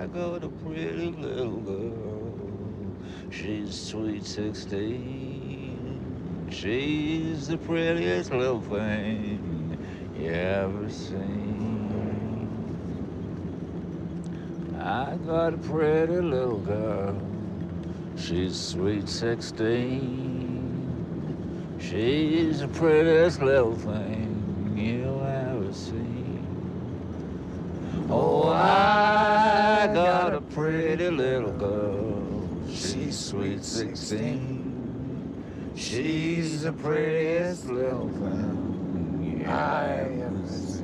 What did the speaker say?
got a pretty little girl. She's sweet 16. She's the prettiest little thing you ever seen. I got a pretty little girl. She's sweet 16. She's the prettiest little thing you'll ever see. Oh, I got a pretty little girl. She's sweet 16. She's the prettiest little thing I ever seen.